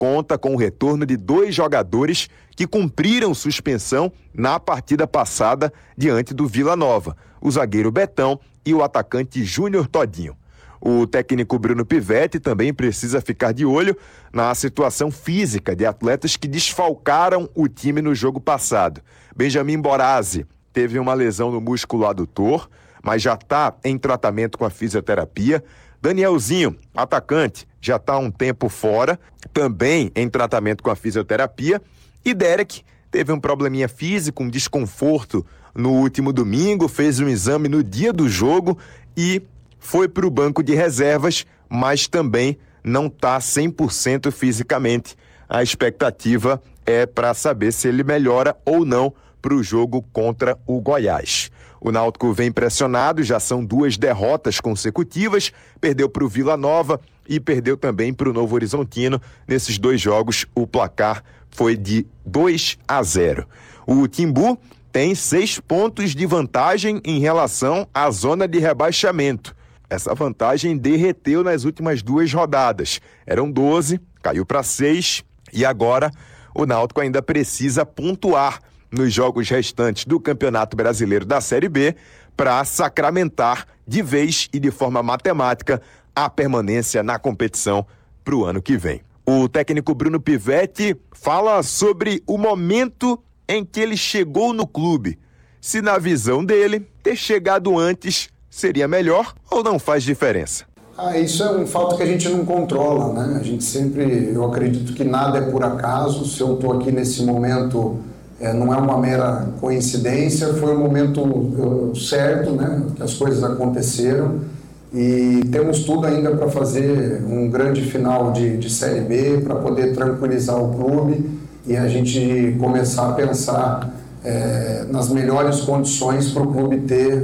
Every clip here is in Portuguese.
conta com o retorno de 2 jogadores que cumpriram suspensão na partida passada diante do Vila Nova, o zagueiro Betão e o atacante Júnior Todinho. O técnico Bruno Pivetti também precisa ficar de olho na situação física de atletas que desfalcaram o time no jogo passado. Benjamin Borazzi teve uma lesão no músculo adutor, mas já está em tratamento com a fisioterapia. Danielzinho, atacante, já está há um tempo fora, também em tratamento com a fisioterapia. E Derek teve um probleminha físico, um desconforto no último domingo, fez um exame no dia do jogo e foi para o banco de reservas, mas também não está 100% fisicamente. A expectativa é para saber se ele melhora ou não para o jogo contra o Goiás. O Náutico vem pressionado, já são 2 derrotas consecutivas, perdeu para o Vila Nova e perdeu também para o Novo Horizontino. Nesses 2 jogos, o placar foi de 2-0. O Timbu tem 6 pontos de vantagem em relação à zona de rebaixamento. Essa vantagem derreteu nas últimas 2 rodadas. Eram 12, caiu para 6 e agora o Náutico ainda precisa pontuar nos jogos restantes do Campeonato Brasileiro da Série B para sacramentar de vez e de forma matemática a permanência na competição para o ano que vem. O técnico Bruno Pivetti fala sobre o momento em que ele chegou no clube. Se na visão dele, ter chegado antes seria melhor ou não faz diferença? Isso é um fato que a gente não controla, né? A gente sempre, eu acredito que nada é por acaso. Se eu estou aqui nesse momento, não é uma mera coincidência, foi o momento certo, né? Que as coisas aconteceram e temos tudo ainda para fazer um grande final de Série B, para poder tranquilizar o clube e a gente começar a pensar nas melhores condições para o clube ter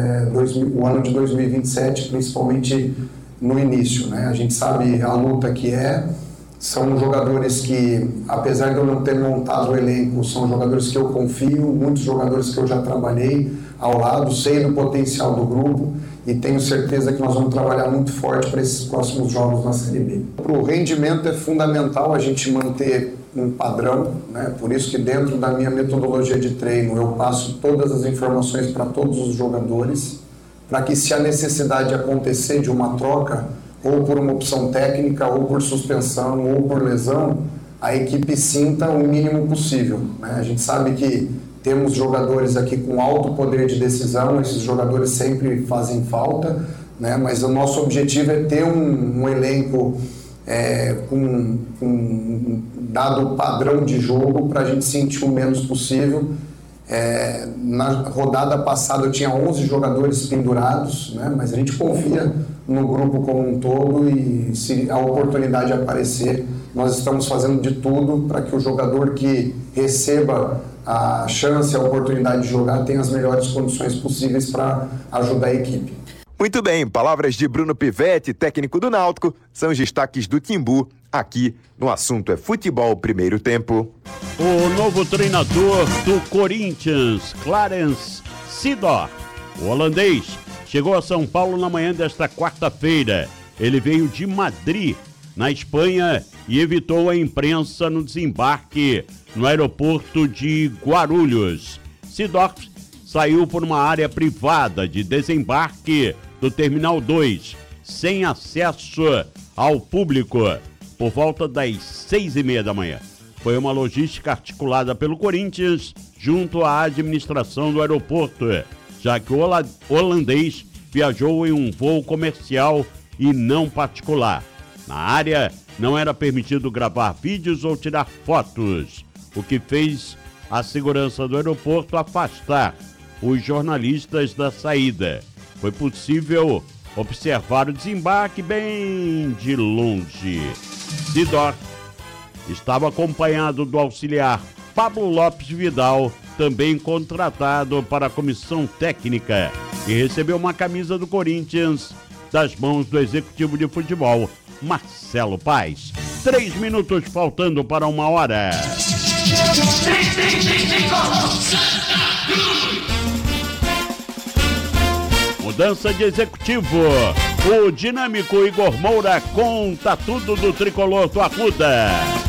o ano de 2027, principalmente no início, né? A gente sabe a luta que são jogadores que, apesar de eu não ter montado o elenco, são jogadores que eu confio, muitos jogadores que eu já trabalhei ao lado, sei do potencial do grupo e tenho certeza que nós vamos trabalhar muito forte para esses próximos jogos na Série B. Para o rendimento é fundamental a gente manter um padrão, né? Por isso que dentro da minha metodologia de treino eu passo todas as informações para todos os jogadores, para que se a necessidade acontecer de uma troca, ou por uma opção técnica, ou por suspensão, ou por lesão, a equipe sinta o mínimo possível, né? A gente sabe que temos jogadores aqui com alto poder de decisão, esses jogadores sempre fazem falta, né? Mas o nosso objetivo é ter um elenco com dado padrão de jogo para a gente sentir o menos possível. Na rodada passada eu tinha 11 jogadores pendurados, né? Mas a gente confia no grupo como um todo e se a oportunidade aparecer, nós estamos fazendo de tudo para que o jogador que receba a chance, a oportunidade de jogar, tenha as melhores condições possíveis para ajudar a equipe. Muito bem, palavras de Bruno Pivetti, técnico do Náutico, são os destaques do Timbu, aqui no Assunto é Futebol Primeiro Tempo. O novo treinador do Corinthians, Clarence Seedorf, o holandês, chegou a São Paulo na manhã desta quarta-feira. Ele veio de Madrid, na Espanha, e evitou a imprensa no desembarque no aeroporto de Guarulhos. Seedorf saiu por uma área privada de desembarque do Terminal 2, sem acesso ao público, por volta das 6h30 da manhã. Foi uma logística articulada pelo Corinthians junto à administração do aeroporto, já que o holandês viajou em um voo comercial e não particular. Na área, não era permitido gravar vídeos ou tirar fotos, o que fez a segurança do aeroporto afastar os jornalistas da saída. Foi possível observar o desembarque bem de longe. Seedorf estava acompanhado do auxiliar Pablo Lopes Vidal, também contratado para a comissão técnica, e recebeu uma camisa do Corinthians das mãos do executivo de futebol, Marcelo Paes. 3 minutos faltando para 1h. Mudança de executivo. O dinâmico Igor Moura conta tudo do tricolor do Arruda.